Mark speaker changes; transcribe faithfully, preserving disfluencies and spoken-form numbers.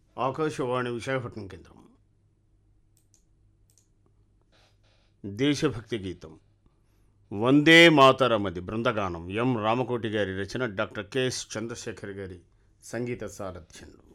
Speaker 1: ఆకాశవాణి విశాఖపట్నం కేంద్రం. దేశభక్తి గీతం వందే మాతరమది బృందగానం. ఎం రామకోటి గారి రచన, డాక్టర్ కెఎస్ చంద్రశేఖర్ గారి సంగీత సారథ్యంలో.